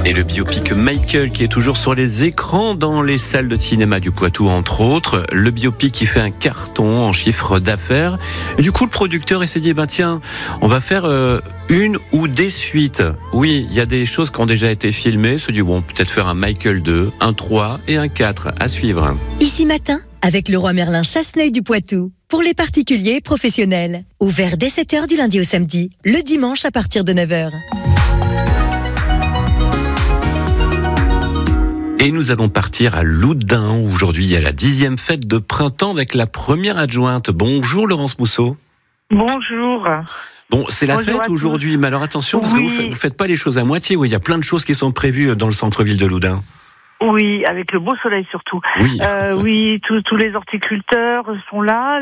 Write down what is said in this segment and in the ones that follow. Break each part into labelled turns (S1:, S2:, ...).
S1: Et le biopic Michael qui est toujours sur les écrans dans les salles de cinéma du Poitou entre autres. Le biopic qui fait un carton en chiffre d'affaires. Et du coup le producteur s'est dit tiens, on va faire une ou des suites. Oui, il y a des choses qui ont déjà été filmées. Se dit peut-être faire un Michael 2, un 3 et un 4 à suivre.
S2: Ici Matin avec Leroy Merlin Chasseneuil du Poitou. Pour les particuliers et professionnels. Ouvert dès 7h du lundi au samedi. Le dimanche à partir de 9h.
S1: Et nous allons partir à Loudun. Aujourd'hui, il y a la 10e fête de printemps avec la première adjointe. Bonjour Laurence Mousseau.
S3: Bonjour.
S1: Bon, c'est la fête aujourd'hui, mais alors attention, parce que vous faites pas les choses à moitié. Oui, il y a plein de choses qui sont prévues dans le centre-ville de Loudun.
S3: Oui, avec le beau soleil surtout.
S1: Oui,
S3: tous les horticulteurs sont là,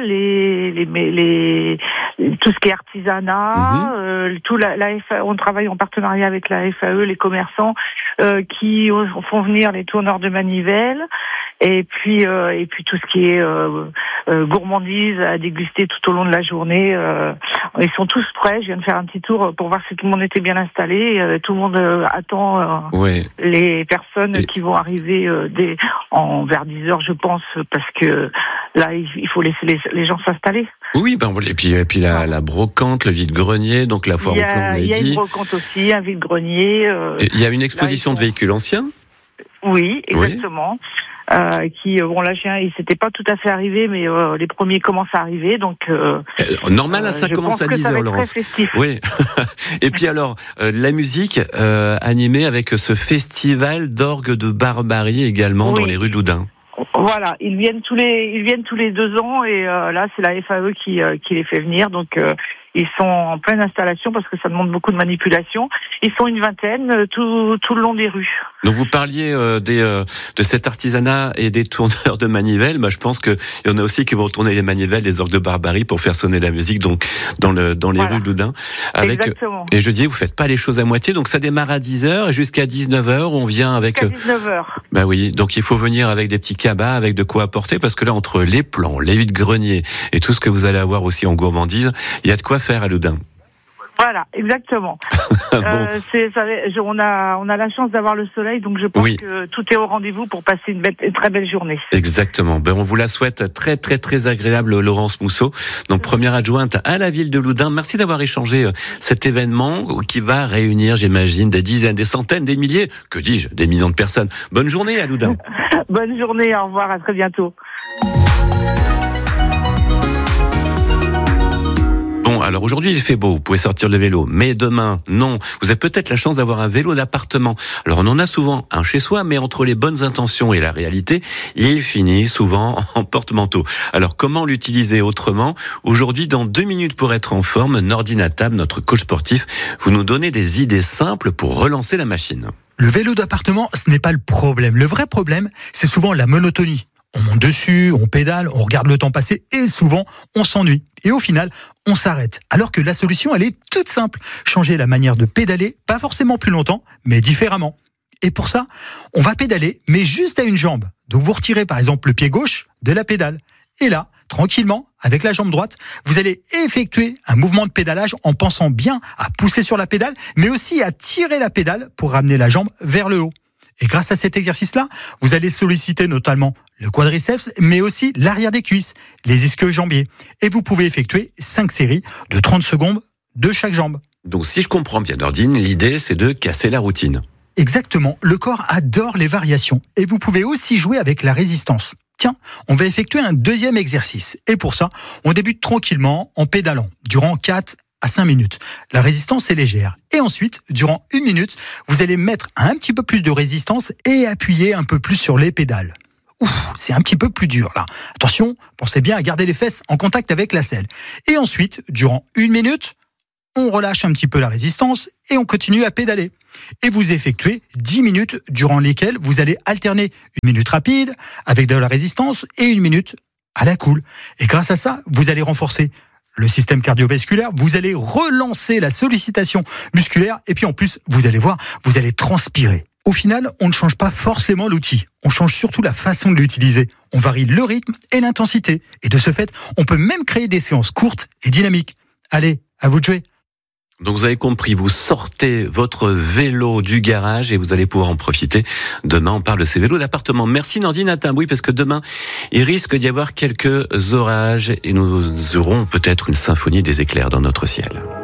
S3: tout ce qui est artisanat, on travaille en partenariat avec la FAE, les commerçants qui font venir les tourneurs de manivelles. Et puis tout ce qui est gourmandise à déguster tout au long de la journée. Ils sont tous prêts. Je viens de faire un petit tour pour voir si tout le monde était bien installé. Tout le monde attend les personnes qui vont arriver vers 10h, je pense, parce que là, il faut laisser les gens s'installer.
S1: Oui, et puis la brocante, le vide-grenier, donc la foire au plan, on l'a dit.
S3: Il y a une brocante aussi, un vide-grenier.
S1: Il y a une exposition de véhicules anciens.
S3: Oui, exactement. Il s'était pas tout à fait arrivé, mais les premiers commencent à arriver, donc.
S1: Normal, ça commence à 10h, Laurence. Oui. Et puis alors, la musique animée avec ce festival d'orgue de Barbarie également dans les rues d'Oudin.
S3: Voilà, ils viennent tous les 2 ans et là c'est la FAE qui les fait venir, donc ils sont en pleine installation parce que ça demande beaucoup de manipulation. Ils sont une vingtaine tout le long des rues.
S1: Donc vous parliez de cet artisanat et des tourneurs de manivelles. Je pense qu'il y en a aussi qui vont tourner les manivelles, les orgues de Barbarie pour faire sonner la musique donc dans les rues d'Oudin.
S3: Exactement.
S1: Et je dis, vous faites pas les choses à moitié. Donc ça démarre à 10h et jusqu'à 19h, on vient avec.
S3: Jusqu'à 19h.
S1: Oui, donc il faut venir avec des petits cabas, avec de quoi apporter, parce que là entre les plans, les vide-greniers et tout ce que vous allez avoir aussi en gourmandise, il y a de quoi faire à Loudun.
S3: Voilà, exactement. On a la chance d'avoir le soleil, donc je pense que tout est au rendez-vous pour passer une très belle journée.
S1: Exactement. On vous la souhaite très très très agréable, Laurence Mousseau. Donc première adjointe à la ville de Loudun. Merci d'avoir échangé cet événement qui va réunir, j'imagine, des dizaines, des centaines, des milliers, que dis-je, des millions de personnes. Bonne journée à Loudun.
S3: Bonne journée, au revoir, à très bientôt.
S1: Alors aujourd'hui il fait beau, vous pouvez sortir le vélo, mais demain, non. Vous avez peut-être la chance d'avoir un vélo d'appartement. Alors on en a souvent un chez soi, mais entre les bonnes intentions et la réalité, il finit souvent en porte-manteau. Alors comment l'utiliser autrement ? Aujourd'hui, dans 2 minutes pour être en forme, Nordine Attab, notre coach sportif, vous nous donnez des idées simples pour relancer la machine.
S4: Le vélo d'appartement, ce n'est pas le problème. Le vrai problème, c'est souvent la monotonie. On monte dessus, on pédale, on regarde le temps passer et souvent, on s'ennuie. Et au final, on s'arrête. Alors que la solution, elle est toute simple. Changer la manière de pédaler, pas forcément plus longtemps, mais différemment. Et pour ça, on va pédaler, mais juste à une jambe. Donc vous retirez par exemple le pied gauche de la pédale. Et là, tranquillement, avec la jambe droite, vous allez effectuer un mouvement de pédalage en pensant bien à pousser sur la pédale, mais aussi à tirer la pédale pour ramener la jambe vers le haut. Et grâce à cet exercice-là, vous allez solliciter notamment le quadriceps, mais aussi l'arrière des cuisses, les ischio-jambiers. Et vous pouvez effectuer 5 séries de 30 secondes de chaque jambe.
S1: Donc si je comprends bien, Nordine, l'idée c'est de casser la routine.
S4: Exactement, le corps adore les variations. Et vous pouvez aussi jouer avec la résistance. Tiens, on va effectuer un deuxième exercice. Et pour ça, on débute tranquillement en pédalant durant 4 à 5 minutes. La résistance est légère. Et ensuite, durant 1 minute, vous allez mettre un petit peu plus de résistance et appuyer un peu plus sur les pédales. C'est un petit peu plus dur là. Attention, pensez bien à garder les fesses en contact avec la selle. Et ensuite, durant 1 minute, on relâche un petit peu la résistance et on continue à pédaler. Et vous effectuez 10 minutes durant lesquelles vous allez alterner 1 minute rapide avec de la résistance et 1 minute à la cool. Et grâce à ça, vous allez renforcer le système cardiovasculaire, vous allez relancer la sollicitation musculaire et puis en plus, vous allez voir, vous allez transpirer. Au final, on ne change pas forcément l'outil, on change surtout la façon de l'utiliser. On varie le rythme et l'intensité. Et de ce fait, on peut même créer des séances courtes et dynamiques. Allez, à vous de jouer.
S1: Donc vous avez compris, vous sortez votre vélo du garage et vous allez pouvoir en profiter. Demain, on parle de ces vélos d'appartement. Merci Nordine Atteim. Oui, parce que demain, il risque d'y avoir quelques orages et nous aurons peut-être une symphonie des éclairs dans notre ciel.